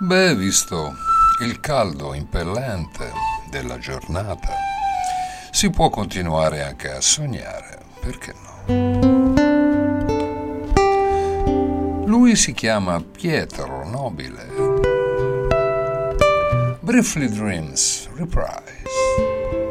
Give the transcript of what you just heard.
Beh, visto il caldo impellente della giornata, si può continuare anche a sognare, perché no? Lui si chiama Pietro Nobile. Briefly Dreams Reprise.